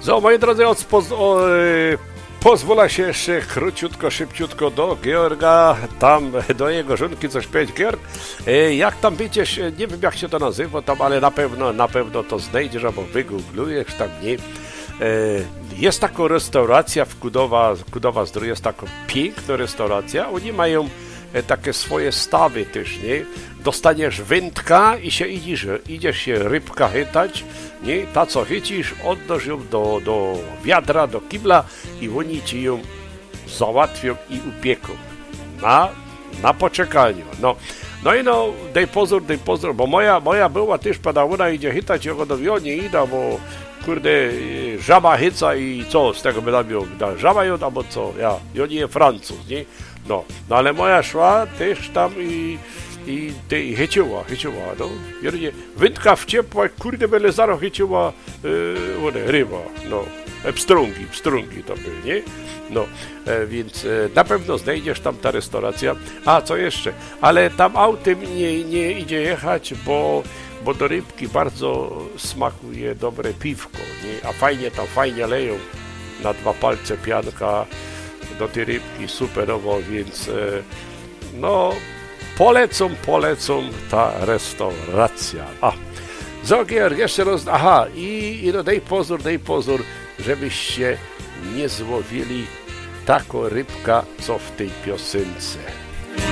So, moi drodzy, pozwolę się jeszcze króciutko, szybciutko do Georga, tam do jego żonki coś powiedzieć. Georg, jak tam widzisz, nie wiem jak się to nazywa tam, ale na pewno to znajdziesz albo wygooglujesz tam, nie? Jest taka restauracja w Kudowa Zdrój, jest taka piękna restauracja, oni mają takie swoje stawy też, nie? Dostaniesz wędka i się idziesz się rybka chytać, nie? Ta co chycisz, oddasz ją do wiadra, do kibla i oni ci ją załatwią i upieką. Na poczekaniu. No i daj pozór, bo moja była też padałuna idzie chytać, ja go do nie idę, bo kurde, żaba hyca i co z tego by nam ją, żaba ją albo co, ja nie Francuz, nie? No ale moja szła też tam i chyciła, no. Wędka w ciepła, kurde, byle zaro chyciła ryba, no. Pstrągi to były, nie? No, więc na pewno znajdziesz tam ta restauracja. A, co jeszcze? Ale tam autem nie idzie jechać, bo do rybki bardzo smakuje dobre piwko, nie? A fajnie leją na 2 palce pianka do tej rybki, superowo, więc no polecą ta restauracja. Zogier, jeszcze raz, i daj pozór, żebyście nie złowili taką rybka, co w tej piosence.